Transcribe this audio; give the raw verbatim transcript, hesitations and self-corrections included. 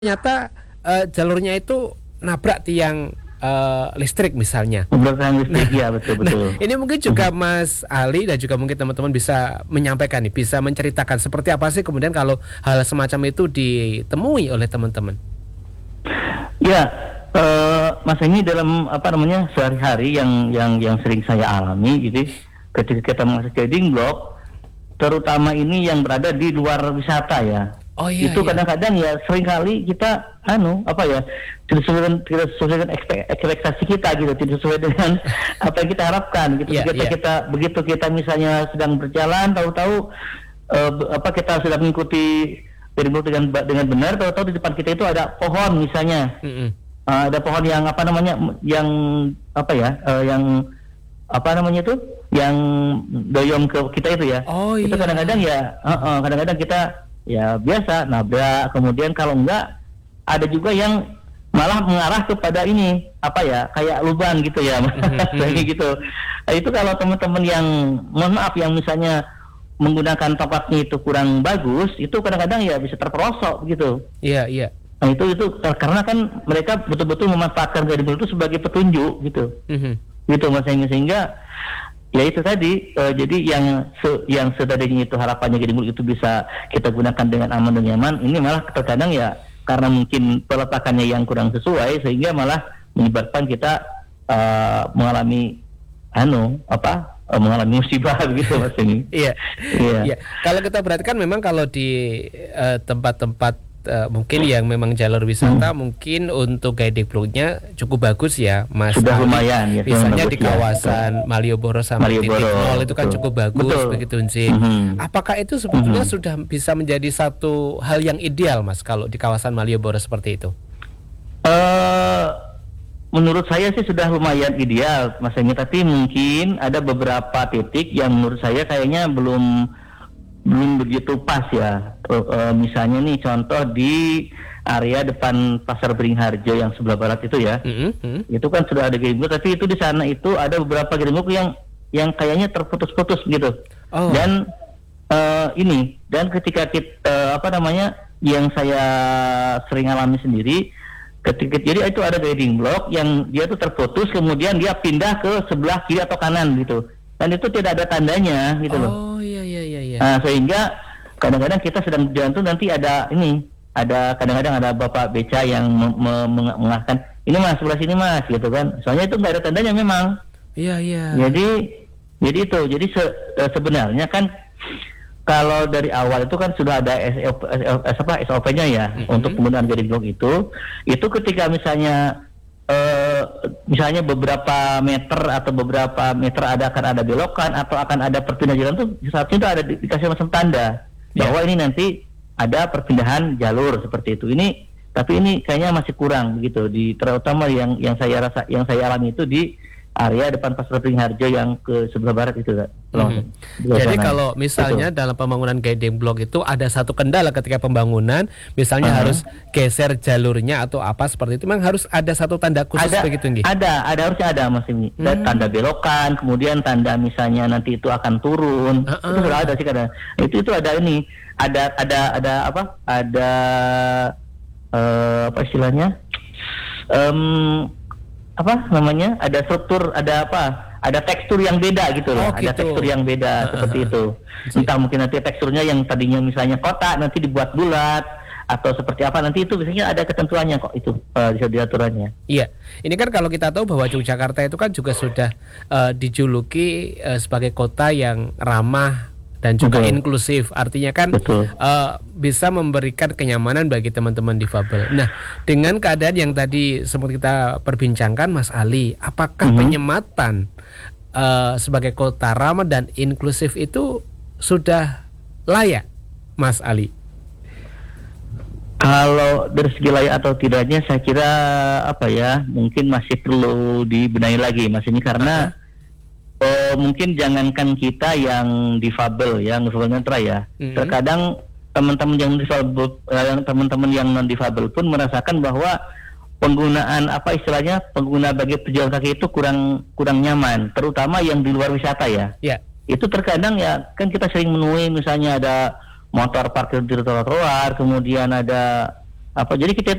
Ternyata, eee, jalurnya itu nabrak tiang, eee, listrik misalnya. Nabrak tiang Nah listrik, iya betul nah betul. ini mungkin juga Mas Ali dan juga mungkin teman-teman bisa menyampaikan nih, bisa menceritakan seperti apa sih kemudian kalau hal semacam itu ditemui oleh teman-teman? Ya, eee, Mas ini dalam apa namanya, sehari-hari yang yang yang sering saya alami gitu, ketika kita masuk guiding block, terutama ini yang berada di luar wisata ya. Oh iya Itu iya. kadang-kadang ya seringkali kita anu, apa ya, tidak sesuai dengan tidak sesuai dengan ekspek ekspektasi kita gitu, tidak sesuai dengan apa yang kita harapkan gitu. Iya Ketika iya. kita begitu kita misalnya sedang berjalan tahu-tahu, eee, be apa, kita sudah mengikuti guiding block dengan ba dengan benar, tahu-tahu di depan kita itu ada pohon misalnya. Mhm. Eee, ada pohon yang apa namanya, yang apa ya, eee, yang apa namanya itu, yang doyong ke kita itu ya. Oh Itu kadang-kadang iya. ya heeh, kadang-kadang kita ya biasa nabrak, kemudian kalau enggak ada juga yang malah mengarah kepada ini, apa ya, kayak lubang gitu ya, Mhm kayak mhm. gitu. Nah itu kalau teman-teman yang mohon maaf yang misalnya menggunakan tempatnya itu kurang bagus, itu kadang-kadang ya bisa terperosok gitu. Iya iya. Nah itu itu karena kan mereka betul-betul memanfaatkan guiding block itu sebagai petunjuk gitu. Mhm. Gitu Mas, sehingga sehingga ya itu tadi, eee, jadi yang se yang setadinya itu harapannya guiding block itu bisa kita gunakan dengan aman dan nyaman, ini malah terkadang ya karena mungkin peletakannya yang kurang sesuai sehingga malah menyebabkan kita, eee, mengalami anu, apa, eee, mengalami musibah begitu Mas ini. Iya Iya. iya. Kalau kita perhatikan memang kalau di, eee, tempat-tempat, eee, mungkin yang memang jalur wisata Hmm. mungkin untuk guiding block-nya cukup bagus ya Mas Sudah Ali. lumayan ya, sudah Misalnya di bagus ya, kawasan betul. Malioboro sampai titik Malioboro, nol itu kan betul. cukup bagus Betul. begitu sih. Mhm. Apakah itu sebetulnya Mhm. sudah bisa menjadi satu hal yang ideal Mas kalau di kawasan Malioboro seperti itu? Eee, menurut saya sih sudah lumayan ideal Mas ini, tapi mungkin ada beberapa titik yang menurut saya kayaknya belum belum begitu pas ya. Eee eee, misalnya nih contoh di area depan Pasar Beringharjo yang sebelah barat itu ya. Mhm mhm. Itu kan sudah ada guiding block, tapi itu di sana itu ada beberapa guiding block yang yang kayaknya terputus-putus gitu. Oh. Dan, eee, ini, dan ketika kit eee, apa namanya, yang saya sering alami sendiri, ketika jadi itu ada guiding block yang dia tuh terputus kemudian dia pindah ke sebelah kiri atau kanan gitu. Dan itu tidak ada tandanya gitu loh. Oh, iya iya iya iya. Nah, sehingga kadang-kadang kita sedang berjalan tuh nanti ada ini, ada kadang-kadang ada bapak beca yang me me meng mengarahkan, "Ini Mas, sebelah sini Mas," gitu kan. Soalnya itu nggak ada tandanya memang. Iya iya. Jadi jadi itu, jadi se eee, sebenarnya kan kalau dari awal itu kan sudah ada SOP S apa, S O P-nya ya Mhm. untuk penggunaan guiding block itu. Itu ketika misalnya, eee, misalnya beberapa meter atau beberapa meter ada akan ada belokan atau akan ada perpindahan jalan tuh seharusnya itu ada di dikasih macam tanda Iya. bahwa ini nanti ada perpindahan jalur seperti itu. Ini tapi ini kayaknya masih kurang begitu di terutama yang yang saya rasa yang saya alami itu di area depan Pasar Beringharjo yang ke sebelah barat itu Kak. Mhm. Sebelah Jadi sana. kalau misalnya Betul. dalam pembangunan guiding block itu ada satu kendala ketika pembangunan, misalnya Aha. harus geser jalurnya atau apa seperti itu, memang harus ada satu tanda khusus Ada begitu nggih? ada ada harusnya ada Mas ini. Da Hmm. tanda belokan, kemudian tanda misalnya nanti itu akan turun. Itu Heeh. sudah ada sih kadang. Itu itu ada ini, ada ada ada apa, ada, eee, apa istilahnya, mmm, apa namanya, ada struktur, ada apa, ada tekstur yang beda gitu loh, Oh ada gitu. tekstur yang beda Heeh seperti heeh. itu. Ji Entah mungkin nanti teksturnya yang tadinya misalnya kotak nanti dibuat bulat atau seperti apa, nanti itu biasanya ada ketentuannya kok itu, eee, bisa diaturannya. Iya, ini kan kalau kita tahu bahwa Yogyakarta itu kan juga sudah, eee, dijuluki, eee, sebagai kota yang ramah dan juga Betul. inklusif. Artinya kan, Betul. eee, bisa memberikan kenyamanan bagi teman-teman difabel. Nah, dengan keadaan yang tadi sempat kita perbincangkan Mas Ali, apakah Mhm. penyematan, eee, sebagai kota ramah dan inklusif itu sudah layak, Mas Ali? Kalau dari segi layak atau tidaknya saya kira apa ya, mungkin masih perlu dibenahi lagi Mas ini karena, eee, mungkin jangankan kita yang difabel ya, tunanetra ya, Mhm. terkadang teman-teman yang difabel eee, teman-teman yang non difabel pun merasakan bahwa penggunaan apa istilahnya, pengguna bagi pejalan kaki itu kurang kurang nyaman, terutama yang di luar wisata ya. Ya. Itu terkadang ya, kan kita sering menemui misalnya ada motor parkir di trotoar, kemudian ada apa jadi kita